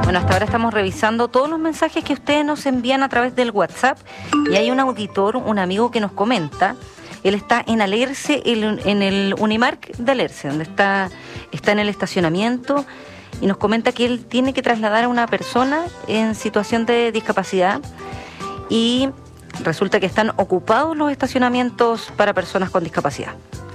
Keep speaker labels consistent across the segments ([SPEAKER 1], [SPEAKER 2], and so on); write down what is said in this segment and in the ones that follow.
[SPEAKER 1] Bueno, hasta ahora estamos revisando todos los mensajes que ustedes nos envían a través del WhatsApp y hay un auditor, un amigo que nos comenta, él está en Alerce, en el Unimark de Alerce, donde está en el estacionamiento y nos comenta que él tiene que trasladar a una persona en situación de discapacidad y resulta que están ocupados los estacionamientos para personas con discapacidad.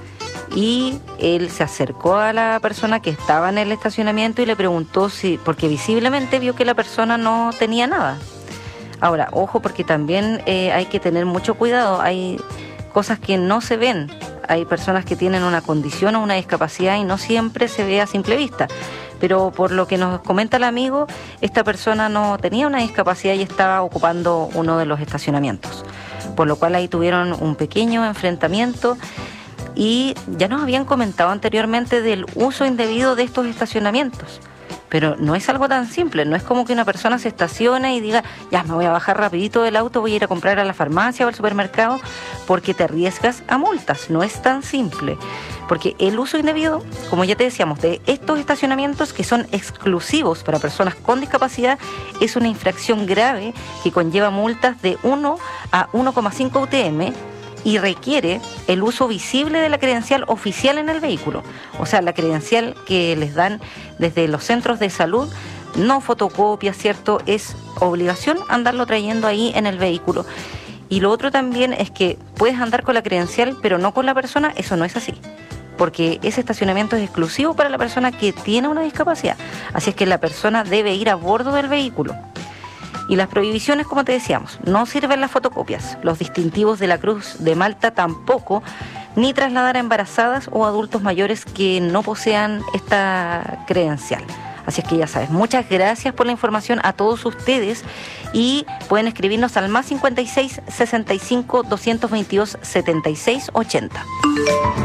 [SPEAKER 1] Y él se acercó a la persona que estaba en el estacionamiento y le preguntó porque visiblemente vio que la persona no tenía nada. Ahora, ojo, porque también hay que tener mucho cuidado, hay cosas que no se ven, hay personas que tienen una condición o una discapacidad y no siempre se ve a simple vista. Pero por lo que nos comenta el amigo, esta persona no tenía una discapacidad y estaba ocupando uno de los estacionamientos. Por lo cual ahí tuvieron un pequeño enfrentamiento. Y ya nos habían comentado anteriormente del uso indebido de estos estacionamientos, pero no es algo tan simple, no es como que una persona se estaciona y diga, ya me voy a bajar rapidito del auto, voy a ir a comprar a la farmacia o al supermercado, porque te arriesgas a multas, no es tan simple, porque el uso indebido, como ya te decíamos, de estos estacionamientos que son exclusivos para personas con discapacidad, es una infracción grave que conlleva multas de 1 a 1,5 UTM, y requiere el uso visible de la credencial oficial en el vehículo. O sea, la credencial que les dan desde los centros de salud, no fotocopia, ¿cierto? Es obligación andarlo trayendo ahí en el vehículo. Y lo otro también es que puedes andar con la credencial, pero no con la persona, eso no es así. Porque ese estacionamiento es exclusivo para la persona que tiene una discapacidad. Así es que la persona debe ir a bordo del vehículo. Y las prohibiciones, como te decíamos, no sirven las fotocopias, los distintivos de la Cruz de Malta tampoco, ni trasladar a embarazadas o adultos mayores que no posean esta credencial. Así es que ya sabes, muchas gracias por la información a todos ustedes y pueden escribirnos al +56 65 222 76 80.